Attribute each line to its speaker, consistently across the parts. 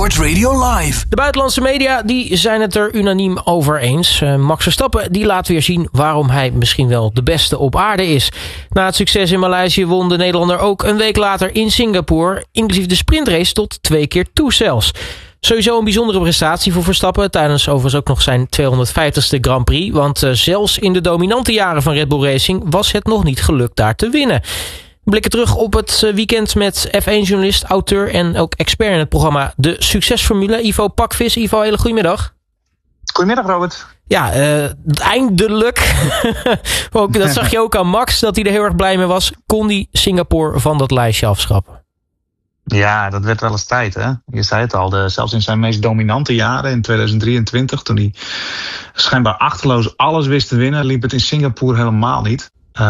Speaker 1: Sport Radio Live.
Speaker 2: De buitenlandse media die zijn het er unaniem over eens. Max Verstappen die laat weer zien waarom hij misschien wel de beste op aarde is. Na het succes in Maleisië won de Nederlander ook een week later in Singapore, inclusief de sprintrace tot 2 keer toe zelfs. Sowieso een bijzondere prestatie voor Verstappen, tijdens overigens ook nog zijn 250ste Grand Prix. Want zelfs in de dominante jaren van Red Bull Racing was het nog niet gelukt daar te winnen. We blikken terug op het weekend met F1-journalist, auteur en ook expert in het programma De Succesformule, Ivo Pakvis. Ivo, hele goedemiddag.
Speaker 3: Goedemiddag, Robert.
Speaker 2: Ja, eindelijk. Dat zag je ook aan Max, dat hij er heel erg blij mee was. Kon hij Singapore van dat lijstje afschrappen?
Speaker 3: Ja, dat werd wel eens tijd, hè. Je zei het al, zelfs in zijn meest dominante jaren in 2023... toen hij schijnbaar achterloos alles wist te winnen, liep het in Singapore helemaal niet.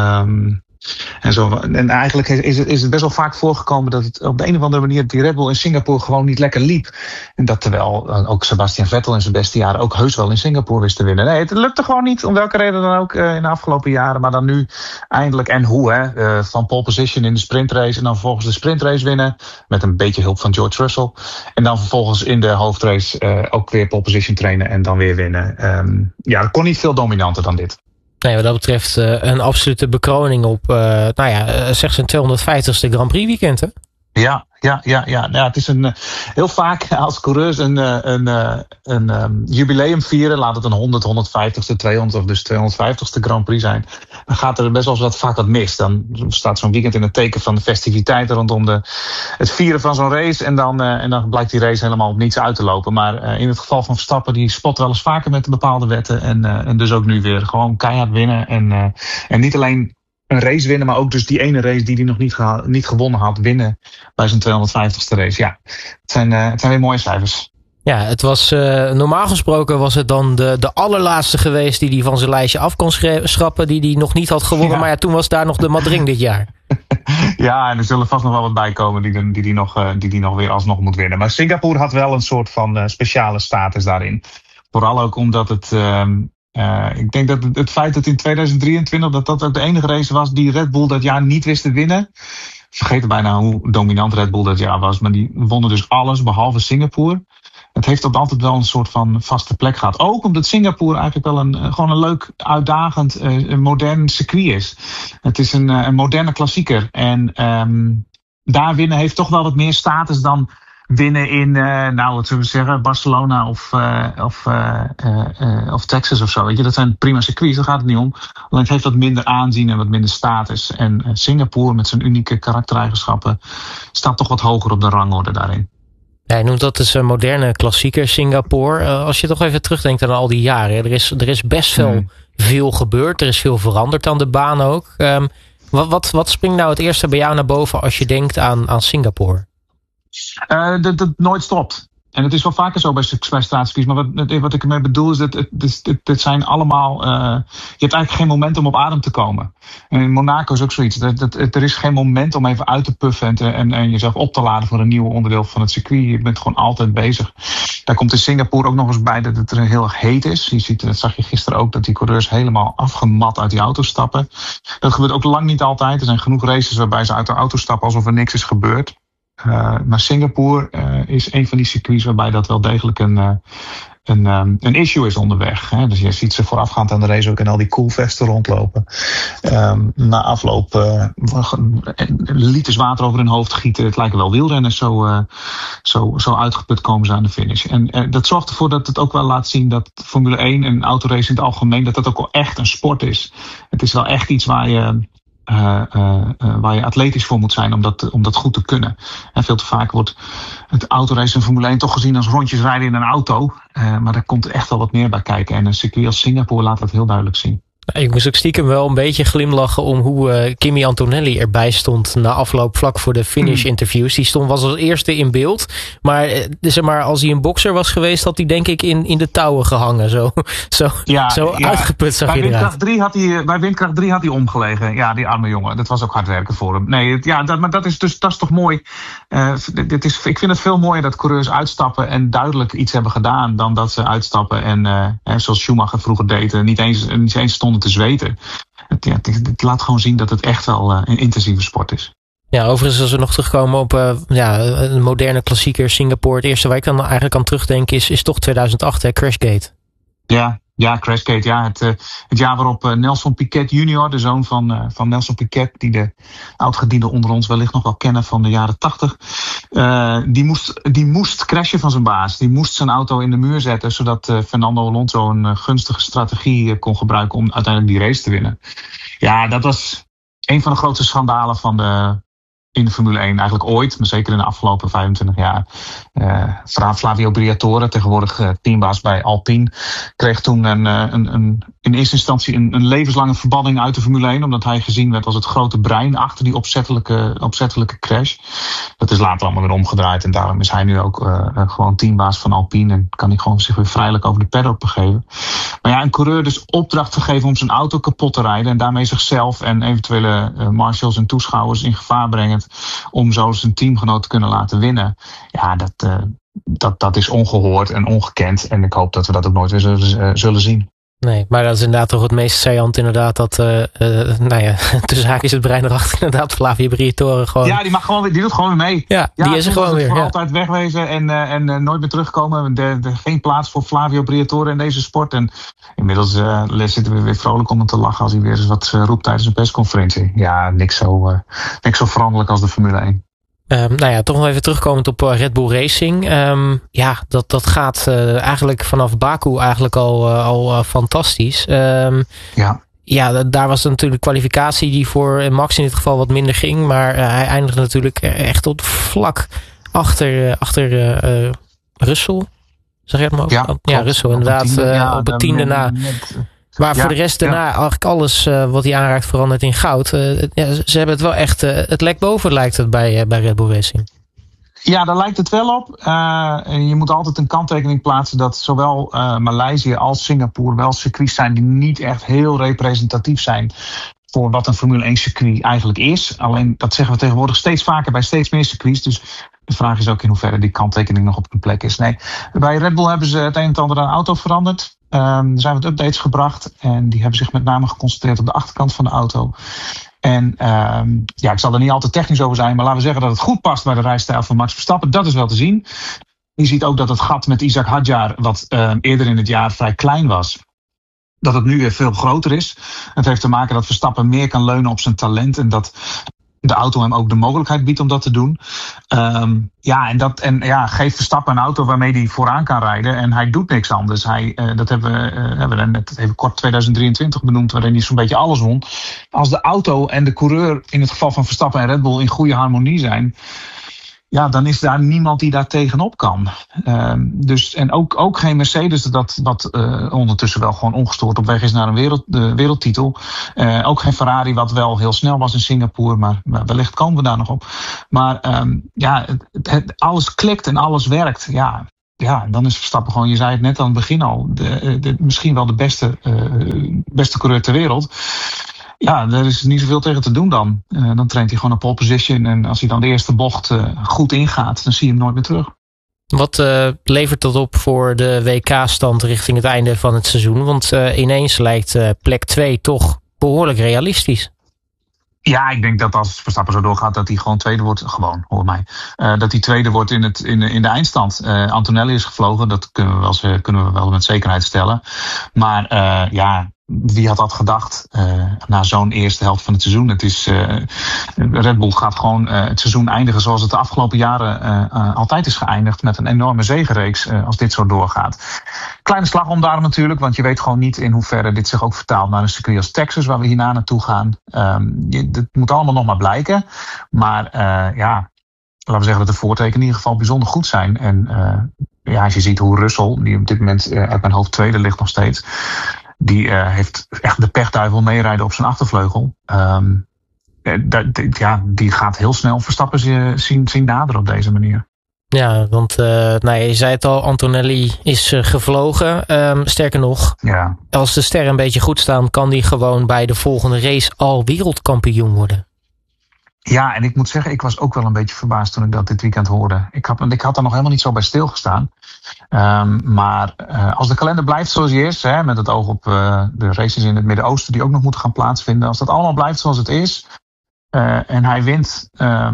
Speaker 3: En eigenlijk is het best wel vaak voorgekomen dat het op de een of andere manier die Red Bull in Singapore gewoon niet lekker liep. En dat terwijl ook Sebastian Vettel in zijn beste jaren ook heus wel in Singapore wist te winnen. Nee, het lukte gewoon niet, om welke reden dan ook in de afgelopen jaren. Maar dan nu eindelijk, en hoe hè, van pole position in de sprintrace en dan vervolgens de sprintrace winnen. Met een beetje hulp van George Russell. En dan vervolgens in de hoofdrace ook weer pole position trainen en dan weer winnen. Dat kon niet veel dominanter dan dit.
Speaker 2: Nee, wat dat betreft een absolute bekroning op zeg zijn 250ste Grand Prix weekend, hè?
Speaker 3: Ja, het is heel vaak als coureurs een jubileum vieren, laat het een 100, 150ste, 200 of dus 250ste Grand Prix zijn. Dan gaat er best wel vaak wat mis. Dan staat zo'n weekend in het teken van de festiviteiten rondom het vieren van zo'n race. En dan blijkt die race helemaal op niets uit te lopen. Maar in het geval van Verstappen, die spot wel eens vaker met bepaalde wetten. En dus ook nu weer gewoon keihard winnen. En niet alleen een race winnen, maar ook dus die ene race die hij nog niet gewonnen had, winnen bij zijn 250ste race. Ja, het zijn weer mooie cijfers.
Speaker 2: Ja, het was normaal gesproken was het dan de allerlaatste geweest die hij van zijn lijstje af kon schrappen, die hij nog niet had gewonnen. Ja. Maar ja, toen was daar nog de Madring dit jaar.
Speaker 3: Ja, en er zullen vast nog wel wat bij komen die nog weer alsnog moet winnen. Maar Singapore had wel een soort van speciale status daarin. Vooral ook omdat het ik denk dat het feit dat in 2023 dat ook de enige race was die Red Bull dat jaar niet wist te winnen. Vergeten bijna hoe dominant Red Bull dat jaar was. Maar die wonnen dus alles behalve Singapore. Het heeft altijd wel een soort van vaste plek gehad. Ook omdat Singapore eigenlijk wel gewoon een leuk, uitdagend, modern circuit is. Het is een moderne klassieker. En daar winnen heeft toch wel wat meer status dan winnen in, wat zullen we zeggen, Barcelona of Texas of zo. Weet je, dat zijn prima circuits, daar gaat het niet om. Alleen het heeft wat minder aanzien en wat minder status. En Singapore met zijn unieke karaktereigenschappen staat toch wat hoger op de rangorde daarin.
Speaker 2: Ja, je noemt dat dus een moderne klassieker, Singapore. Als je toch even terugdenkt aan al die jaren. Er is best wel veel gebeurd. Er is veel veranderd aan de baan ook. Wat springt nou het eerste bij jou naar boven als je denkt aan Singapore?
Speaker 3: Dat het nooit stopt. En het is wel vaker zo bij staatscircuits. Maar wat ik ermee bedoel is dat dit zijn allemaal je hebt eigenlijk geen moment om op adem te komen. En in Monaco is ook zoiets. Er is geen moment om even uit te puffen en jezelf op te laden voor een nieuw onderdeel van het circuit. Je bent gewoon altijd bezig. Daar komt in Singapore ook nog eens bij dat het er heel erg heet is. Je ziet, dat zag je gisteren ook, dat die coureurs helemaal afgemat uit die auto stappen. Dat gebeurt ook lang niet altijd. Er zijn genoeg races waarbij ze uit de auto stappen alsof er niks is gebeurd. Maar Singapore is een van die circuits waarbij dat wel degelijk een issue is onderweg. Hè. Dus je ziet ze voorafgaand aan de race ook in al die koelvesten rondlopen. Na afloop liters water over hun hoofd gieten. Het lijken wel wielrenners, zo uitgeput komen ze aan de finish. En dat zorgt ervoor dat het ook wel laat zien dat Formule 1 en autorace in het algemeen, dat dat ook wel echt een sport is. Het is wel echt iets waar je atletisch voor moet zijn om dat goed te kunnen. En veel te vaak wordt het autorace en Formule 1 toch gezien als rondjes rijden in een auto. Maar daar komt echt wel wat meer bij kijken. En een circuit als Singapore laat dat heel duidelijk zien.
Speaker 2: Ik moest ook stiekem wel een beetje glimlachen om hoe Kimi Antonelli erbij stond na afloop vlak voor de finish interviews. Die was als eerste in beeld. Maar zeg maar, als hij een bokser was geweest, had hij denk ik in de touwen gehangen. Zo uitgeput zag je eruit.
Speaker 3: Bij windkracht 3 had hij omgelegen. Ja, die arme jongen. Dat was ook hard werken voor hem. Nee, maar dat is toch mooi. Ik vind het veel mooier dat coureurs uitstappen en duidelijk iets hebben gedaan dan dat ze uitstappen en zoals Schumacher vroeger deed, niet eens stonden te zweten. Het laat gewoon zien dat het echt wel een intensieve sport is.
Speaker 2: Ja, overigens als we nog terugkomen op een moderne klassieker Singapore. Het eerste waar ik dan eigenlijk aan terugdenk is toch 2008, hè, Crashgate.
Speaker 3: Ja, Crashgate. Ja, het jaar waarop Nelson Piquet junior, de zoon van Nelson Piquet, die de oudgedienden onder ons wellicht nog wel kennen van de jaren 80. Die moest crashen van zijn baas. Die moest zijn auto in de muur zetten, zodat Fernando Alonso een gunstige strategie kon gebruiken om uiteindelijk die race te winnen. Ja, dat was een van de grootste schandalen in de Formule 1 eigenlijk ooit, maar zeker in de afgelopen 25 jaar. Flavio Briatore, tegenwoordig teambaas bij Alpine, kreeg toen in eerste instantie een levenslange verbanning uit de Formule 1, omdat hij gezien werd als het grote brein achter die opzettelijke crash. Dat is later allemaal weer omgedraaid en daarom is hij nu ook gewoon teambaas van Alpine en kan hij gewoon zich weer vrijelijk over de paddock begeven. Maar ja, een coureur dus opdracht gegeven om zijn auto kapot te rijden en daarmee zichzelf en eventuele marshals en toeschouwers in gevaar brengend om zo zijn teamgenoot te kunnen laten winnen. Ja, dat is ongehoord en ongekend. En ik hoop dat we dat ook nooit weer zullen zien.
Speaker 2: Nee, maar dat is inderdaad toch het meest saillant inderdaad. Dat, tussen haakjes het brein erachter inderdaad. Flavio Briatore gewoon.
Speaker 3: Ja, die doet gewoon weer mee.
Speaker 2: Ja, die is er gewoon weer.
Speaker 3: Voor altijd wegwezen en nooit meer terugkomen. Geen plaats voor Flavio Briatore in deze sport. En inmiddels zitten we weer vrolijk om hem te lachen als hij weer eens wat roept tijdens een persconferentie. Ja, niks zo veranderlijk als de Formule 1.
Speaker 2: Toch nog even terugkomend op Red Bull Racing. Dat gaat eigenlijk vanaf Baku eigenlijk al fantastisch. Daar was natuurlijk kwalificatie die voor Max in dit geval wat minder ging. Maar hij eindigde natuurlijk echt tot vlak achter Russell. Zeg je het maar over? Ja, Russell inderdaad. Op het tiende na. Maar voor de rest daarna eigenlijk alles wat hij aanraakt verandert in goud. Ze hebben het wel echt, het lek boven lijkt het bij Red Bull Racing.
Speaker 3: Ja, daar lijkt het wel op. Je moet altijd een kanttekening plaatsen dat zowel Maleisië als Singapore wel circuits zijn die niet echt heel representatief zijn voor wat een Formule 1 circuit eigenlijk is. Alleen dat zeggen we tegenwoordig steeds vaker bij steeds meer circuits. Dus de vraag is ook in hoeverre die kanttekening nog op een plek is. Nee, bij Red Bull hebben ze het een en ander aan auto veranderd. Er zijn wat updates gebracht en die hebben zich met name geconcentreerd op de achterkant van de auto. En ik zal er niet al te technisch over zijn, maar laten we zeggen dat het goed past bij de rijstijl van Max Verstappen. Dat is wel te zien. Je ziet ook dat het gat met Isaac Hadjar, wat eerder in het jaar vrij klein was, dat het nu weer veel groter is. Het heeft te maken dat Verstappen meer kan leunen op zijn talent en dat de auto hem ook de mogelijkheid biedt om dat te doen. Geeft Verstappen een auto waarmee hij vooraan kan rijden en hij doet niks anders. Dat hebben we net even kort 2023 benoemd, waarin hij zo'n beetje alles won. Als de auto en de coureur, in het geval van Verstappen en Red Bull, in goede harmonie zijn, ja, dan is daar niemand die daar tegenop kan. En ook geen Mercedes, wat ondertussen wel gewoon ongestoord op weg is naar een wereldtitel. Ook geen Ferrari, wat wel heel snel was in Singapore, maar wellicht komen we daar nog op. Maar alles klikt en alles werkt. Ja, dan is Verstappen gewoon, je zei het net aan het begin al, misschien wel de beste coureur ter wereld. Ja, er is niet zoveel tegen te doen dan. Dan traint hij gewoon op pole position. En als hij dan de eerste bocht goed ingaat, dan zie je hem nooit meer terug.
Speaker 2: Wat levert dat op voor de WK-stand richting het einde van het seizoen? Want ineens lijkt plek 2 toch behoorlijk realistisch.
Speaker 3: Ja, ik denk dat als Verstappen zo doorgaat, dat hij gewoon tweede wordt. Gewoon, hoor mij. Dat hij tweede wordt in de eindstand. Antonelli is gevlogen, dat kunnen we wel met zekerheid stellen. Maar wie had dat gedacht na zo'n eerste helft van het seizoen? Het is Red Bull gaat gewoon het seizoen eindigen zoals het de afgelopen jaren altijd is geëindigd, met een enorme zegenreeks als dit zo doorgaat. Kleine slag om daarom natuurlijk, want je weet gewoon niet in hoeverre dit zich ook vertaalt naar een circuit als Texas, waar we hierna naartoe gaan. Het moet allemaal nog maar blijken. Maar laten we zeggen dat de voortekenen in ieder geval bijzonder goed zijn. En als je ziet hoe Russell, die op dit moment uit mijn hoofd tweede ligt nog steeds, die heeft echt de pechduivel meerijden op zijn achtervleugel. Die gaat heel snel Verstappen zien naderen op deze manier.
Speaker 2: Ja, want je zei het al, Antonelli is gevlogen. Sterker nog, als de sterren een beetje goed staan, kan die gewoon bij de volgende race al wereldkampioen worden.
Speaker 3: Ja, en ik moet zeggen, ik was ook wel een beetje verbaasd toen ik dat dit weekend hoorde. Ik had daar nog helemaal niet zo bij stilgestaan. Maar als de kalender blijft zoals hij is, met het oog op de races in het Midden-Oosten die ook nog moeten gaan plaatsvinden. Als dat allemaal blijft zoals het is, En hij wint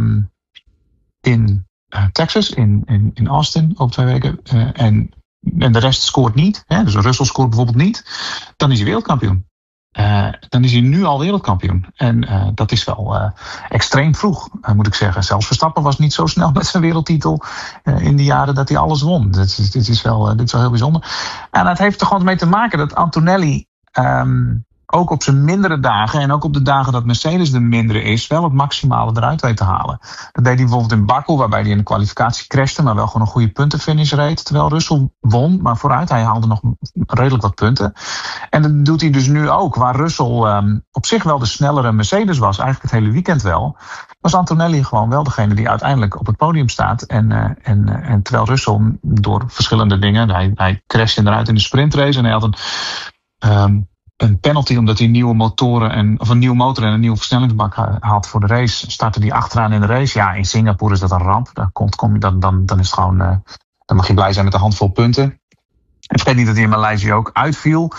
Speaker 3: in Texas, in Austin over 2 weken. En de rest scoort niet. Hè, dus Russell scoort bijvoorbeeld niet. Dan is hij wereldkampioen. Dan is hij nu al wereldkampioen. En dat is wel extreem vroeg, moet ik zeggen. Zelfs Verstappen was niet zo snel met zijn wereldtitel in de jaren dat hij alles won. Dit is wel heel bijzonder. En het heeft er gewoon mee te maken dat Antonelli ook op zijn mindere dagen en ook op de dagen dat Mercedes de mindere is, wel het maximale eruit weet te halen. Dat deed hij bijvoorbeeld in Baku, waarbij hij in de kwalificatie crashte, maar wel gewoon een goede puntenfinish reed. Terwijl Russell won, maar vooruit, hij haalde nog redelijk wat punten. En dat doet hij dus nu ook, waar Russell op zich wel de snellere Mercedes was, eigenlijk het hele weekend wel, was Antonelli gewoon wel degene die uiteindelijk op het podium staat. En terwijl Russell door verschillende dingen, hij crashte inderdaad in de sprintrace en hij had een penalty omdat hij nieuwe motor en een nieuwe versnellingsbak had voor de race. Startte hij achteraan in de race. Ja, in Singapore is dat een ramp. Dan is het gewoon, dan mag je blij zijn met een handvol punten. En vergeet niet dat hij in Maleisië ook uitviel.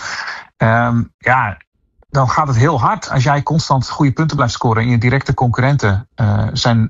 Speaker 3: Dan gaat het heel hard. Als jij constant goede punten blijft scoren en je directe concurrenten zijn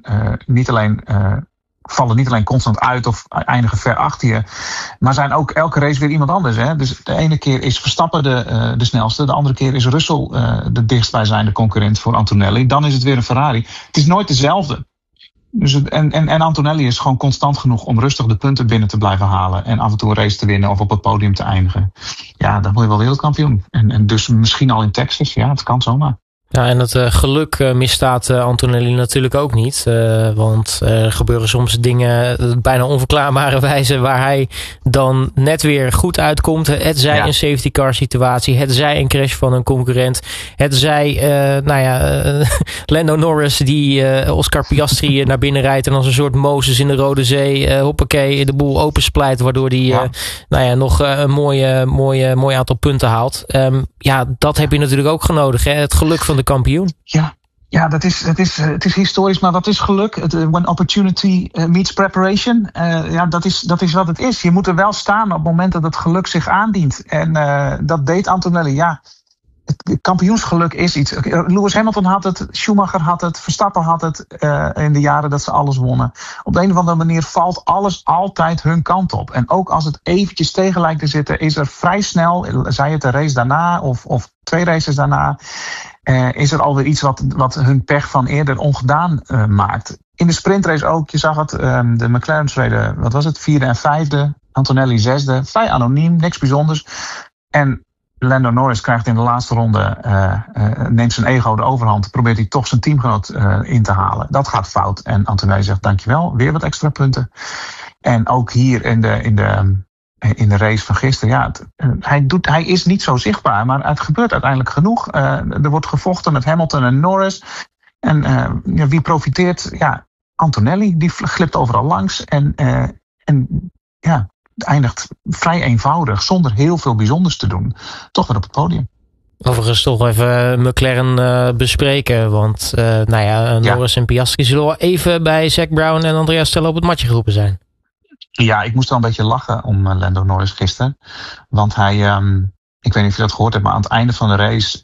Speaker 3: vallen niet alleen constant uit of eindigen ver achter je, maar zijn ook elke race weer iemand anders. Hè? Dus de ene keer is Verstappen de snelste, de andere keer is Russell de dichtstbijzijnde concurrent voor Antonelli. Dan is het weer een Ferrari. Het is nooit dezelfde. Dus en Antonelli is gewoon constant genoeg om rustig de punten binnen te blijven halen en af en toe een race te winnen of op het podium te eindigen. Ja, dan word je wel wereldkampioen. En dus misschien al in Texas. Ja, het kan zomaar.
Speaker 2: Ja, en het geluk misstaat Antonelli natuurlijk ook niet. Want er gebeuren soms dingen bijna onverklaarbare wijze waar hij dan net weer goed uitkomt. Het zij een safety car situatie. Het zij een crash van een concurrent. Het zij, Lando Norris die Oscar Piastri naar binnen rijdt en als een soort Mozes in de Rode Zee hoppakee de boel opensplijt. Waardoor hij nog een mooi aantal punten haalt. Dat heb je natuurlijk ook genodig. Hè? Het geluk van de kampioen.
Speaker 3: Ja, het is historisch, maar wat is geluk? When opportunity meets preparation. Dat is wat het is. Je moet er wel staan op het moment dat het geluk zich aandient. En dat deed Antonelli. Ja, het kampioensgeluk is iets. Lewis Hamilton had het, Schumacher had het, Verstappen had het in de jaren dat ze alles wonnen. Op de een of andere manier valt alles altijd hun kant op. En ook als het eventjes tegen lijkt te zitten, is er vrij snel, zij het de race daarna of 2 races daarna, is er alweer iets wat hun pech van eerder ongedaan maakt. In de sprintrace ook, je zag het, de McLaren's reden, wat was het, 4e en 5e, Antonelli 6e, vrij anoniem, niks bijzonders. En Lando Norris krijgt in de laatste ronde, neemt zijn ego de overhand, probeert hij toch zijn teamgenoot in te halen. Dat gaat fout en Antonelli zegt dankjewel, weer wat extra punten. En ook hier in de race van gisteren, hij is niet zo zichtbaar, maar het gebeurt uiteindelijk genoeg. Er wordt gevochten met Hamilton en Norris. En wie profiteert? Ja, Antonelli, die glipt overal langs. En eindigt vrij eenvoudig, zonder heel veel bijzonders te doen. Toch weer op het podium.
Speaker 2: Overigens toch even McLaren bespreken. Want Norris en Piastri zullen wel even bij Zac Brown en Andrea Stella op het matje geroepen zijn.
Speaker 3: Ja, ik moest wel een beetje lachen om Lando Norris gisteren. Want hij, ik weet niet of je dat gehoord hebt, maar aan het einde van de race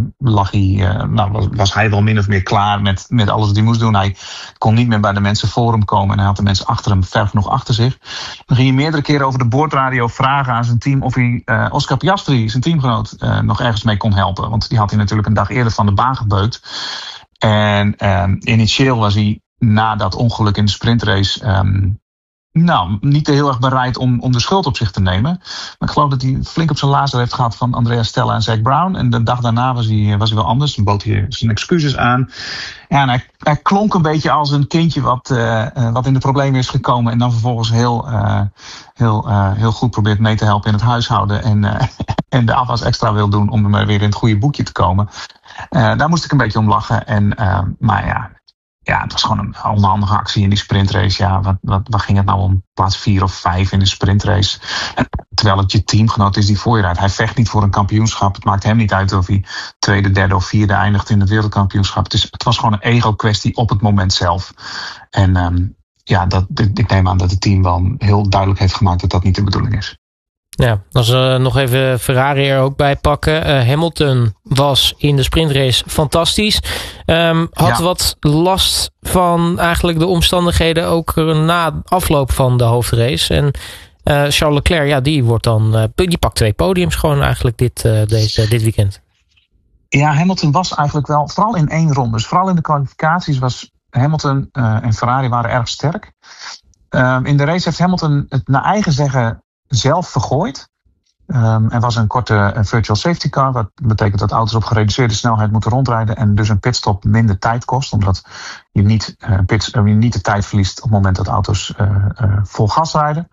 Speaker 3: was hij wel min of meer klaar met alles wat hij moest doen. Hij kon niet meer bij de mensen voor hem komen en hij had de mensen achter hem ver genoeg achter zich. Dan ging hij meerdere keren over de boordradio vragen aan zijn team of hij Oscar Piastri, zijn teamgenoot, nog ergens mee kon helpen. Want die had hij natuurlijk een dag eerder van de baan gebeukt. En initieel was hij na dat ongeluk in de sprintrace niet heel erg bereid om de schuld op zich te nemen. Maar ik geloof dat hij flink op zijn lazer heeft gehad van Andrea Stella en Zac Brown. En de dag daarna was hij wel anders. Dan bood hij zijn excuses aan. Ja, en hij klonk een beetje als een kindje wat in de problemen is gekomen. En dan vervolgens heel goed probeert mee te helpen in het huishouden. En de afwas extra wil doen om er weer in het goede boekje te komen. Daar moest ik een beetje om lachen. Ja, het was gewoon een onhandige actie in die sprintrace. Ja, wat ging het nou om? Plaats 4 of 5 in de sprintrace. Terwijl het je teamgenoot is die voor je rijdt. Hij vecht niet voor een kampioenschap. Het maakt hem niet uit of hij 2e, 3e of 4e eindigt in het wereldkampioenschap. Het was gewoon een ego-kwestie op het moment zelf. En ik neem aan dat het team wel heel duidelijk heeft gemaakt dat dat niet de bedoeling is.
Speaker 2: Ja, als we nog even Ferrari er ook bij pakken. Hamilton was in de sprintrace fantastisch. Had wat last van eigenlijk de omstandigheden ook na afloop van de hoofdrace. En Charles Leclerc, die pakt 2 podiums gewoon eigenlijk dit weekend.
Speaker 3: Ja, Hamilton was eigenlijk wel, vooral in 1 ronde. Dus vooral in de kwalificaties was Hamilton en Ferrari waren erg sterk. In de race heeft Hamilton het naar eigen zeggen zelf vergooid. Er was een korte virtual safety car. Wat betekent dat auto's op gereduceerde snelheid moeten rondrijden. En dus een pitstop minder tijd kost. Omdat je niet de tijd verliest op het moment dat auto's vol gas rijden.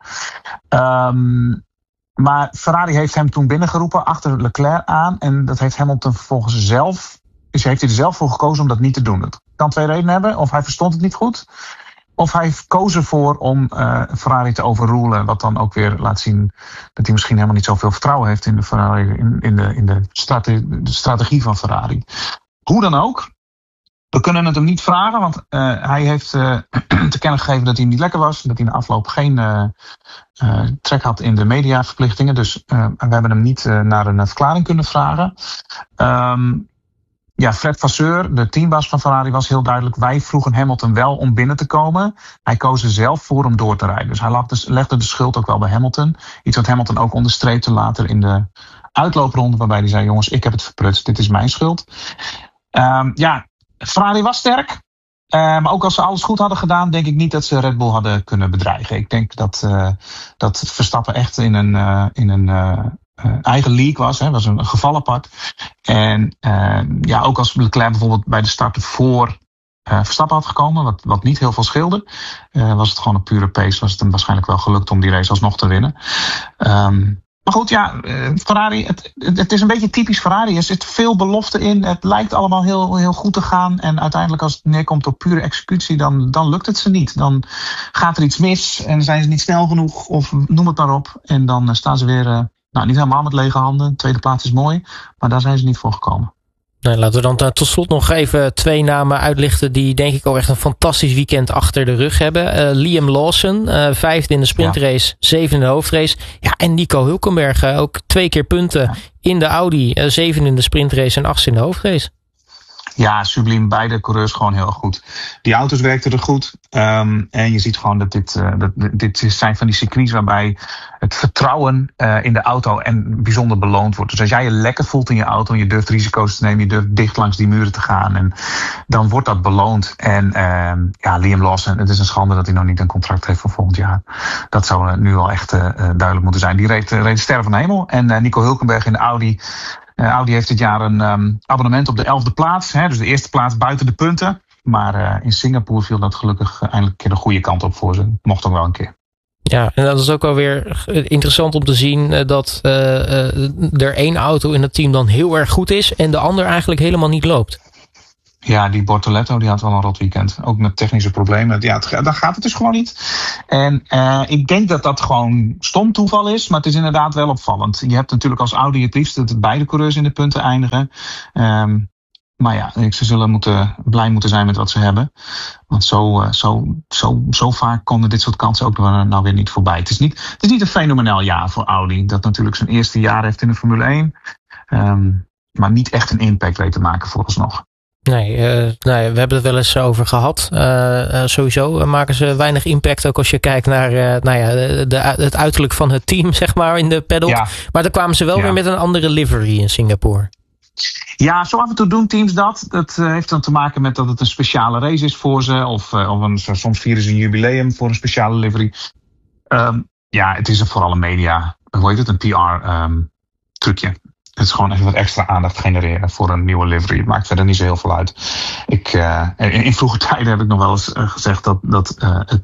Speaker 3: Maar Ferrari heeft hem toen binnengeroepen achter Leclerc aan. En dat heeft Hamilton vervolgens zelf. Dus heeft hij er zelf voor gekozen om dat niet te doen. Dat kan 2 redenen hebben. Of hij verstond het niet goed. Of hij koos ervoor om Ferrari te overrulen. Wat dan ook weer laat zien dat hij misschien helemaal niet zoveel vertrouwen heeft in de Ferrari, in de strategie van Ferrari. Hoe dan ook. We kunnen het hem niet vragen, want hij heeft te kennen gegeven dat hij niet lekker was. Dat hij in de afloop geen trek had in de mediaverplichtingen. Dus we hebben hem niet naar een verklaring kunnen vragen. Fred Vasseur, de teambaas van Ferrari, was heel duidelijk. Wij vroegen Hamilton wel om binnen te komen. Hij koos er zelf voor om door te rijden. Dus hij legde de schuld ook wel bij Hamilton. Iets wat Hamilton ook onderstreepte later in de uitloopronde. Waarbij hij zei, jongens, ik heb het verprutst. Dit is mijn schuld. Ferrari was sterk. Maar ook als ze alles goed hadden gedaan, denk ik niet dat ze Red Bull hadden kunnen bedreigen. Ik denk dat Verstappen echt in een eigen league was. Was een geval apart. En ook als Leclerc bijvoorbeeld bij de start voor Verstappen had gekomen, wat niet heel veel scheelde, was het gewoon een pure pace. Was het hem waarschijnlijk wel gelukt om die race alsnog te winnen. Maar goed, Ferrari, het is een beetje typisch Ferrari. Er zit veel belofte in. Het lijkt allemaal heel, heel goed te gaan. En uiteindelijk als het neerkomt op pure executie, dan lukt het ze niet. Dan gaat er iets mis en zijn ze niet snel genoeg of noem het maar op. En dan staan ze weer niet helemaal met lege handen. Tweede plaats is mooi, maar daar zijn ze niet voor gekomen.
Speaker 2: Nou, laten we dan tot slot nog even 2 namen uitlichten die denk ik ook echt een fantastisch weekend achter de rug hebben. Liam Lawson, 5e in de sprintrace, 7e in de hoofdrace. Ja, en Nico Hülkenberg, ook 2 keer punten in de Audi, 7e in de sprintrace en 8e in de hoofdrace.
Speaker 3: Ja, subliem. Beide coureurs gewoon heel goed. Die auto's werkten er goed. En je ziet gewoon dat dit zijn van die circuits waarbij het vertrouwen in de auto en bijzonder beloond wordt. Dus als jij je lekker voelt in je auto en je durft risico's te nemen, je durft dicht langs die muren te gaan, en dan wordt dat beloond. En Liam Lawson, het is een schande dat hij nog niet een contract heeft voor volgend jaar. Dat zou nu al echt duidelijk moeten zijn. Die reed sterren van de hemel. En Nico Hülkenberg in de Audi. Audi heeft dit jaar een abonnement op de 11e plaats. Dus de eerste plaats buiten de punten. Maar in Singapore viel dat gelukkig eindelijk een keer de goede kant op voor ze. Mocht ook wel een keer.
Speaker 2: Ja, en dat is ook alweer interessant om te zien dat er 1 auto in het team dan heel erg goed is en de ander eigenlijk helemaal niet loopt.
Speaker 3: Ja, die Bortoletto die had wel een rot weekend. Ook met technische problemen. Ja, dan gaat het dus gewoon niet. En ik denk dat dat gewoon stom toeval is. Maar het is inderdaad wel opvallend. Je hebt natuurlijk als Audi het liefst dat beide coureurs in de punten eindigen. Maar ja, ze zullen blij moeten zijn met wat ze hebben. Want zo vaak konden dit soort kansen ook nou weer niet voorbij. Het is niet een fenomenaal jaar voor Audi. Dat natuurlijk zijn eerste jaar heeft in de Formule 1. Maar niet echt een impact weet te maken vooralsnog.
Speaker 2: Nee, we hebben het wel eens over gehad. Sowieso maken ze weinig impact. Ook als je kijkt naar het uiterlijk van het team, zeg maar, in de paddock. Ja. Maar dan kwamen ze wel weer met een andere livery in Singapore.
Speaker 3: Ja, zo af en toe doen teams dat. Dat heeft dan te maken met dat het een speciale race is voor ze. Of soms vieren ze een jubileum voor een speciale livery. Het is vooral een media, een PR-trucje. Het is gewoon even wat extra aandacht genereren voor een nieuwe livery. Het maakt verder niet zo heel veel uit. In vroege tijden heb ik nog wel eens gezegd dat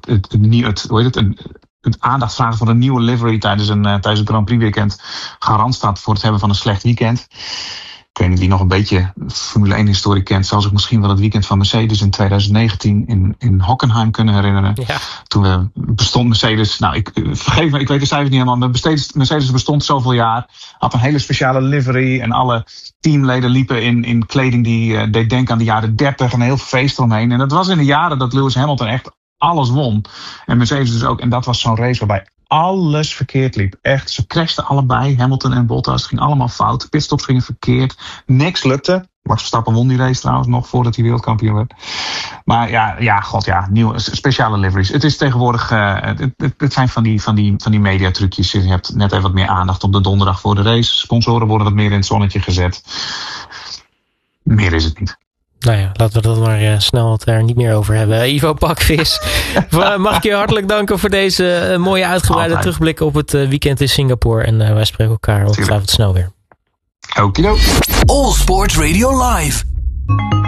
Speaker 3: het aandacht vragen voor een nieuwe livery tijdens het Grand Prix weekend garant staat voor het hebben van een slecht weekend. Ik weet niet wie nog een beetje Formule 1 historie kent, zal zich misschien wel het weekend van Mercedes in 2019 in Hockenheim kunnen herinneren. Ja. Toen bestond Mercedes, vergeef me, ik weet de cijfers niet helemaal, maar Mercedes bestond zoveel jaar, had een hele speciale livery en alle teamleden liepen in kleding die deed denken aan de jaren 30 en een heel feest eromheen. En dat was in de jaren dat Lewis Hamilton echt alles won. En Mercedes dus ook. En dat was zo'n race waarbij alles verkeerd liep. Echt, ze crashten allebei. Hamilton en Bottas, het ging allemaal fout. Pitstops gingen verkeerd. Niks lukte. Max Verstappen won die race trouwens nog voordat hij wereldkampioen werd. Maar nieuwe speciale liveries. Het is tegenwoordig, het zijn van die mediatrucjes. Je hebt net even wat meer aandacht op de donderdag voor de race. Sponsoren worden wat meer in het zonnetje gezet. Meer is het niet.
Speaker 2: Nou ja, laten we dat maar snel het er niet meer over hebben. Ivo Pakvis, mag ik je hartelijk danken voor deze mooie uitgebreide terugblik op het weekend in Singapore. En wij spreken elkaar ongetwijfeld snel weer.
Speaker 3: Okido.
Speaker 1: All Sports Radio Live.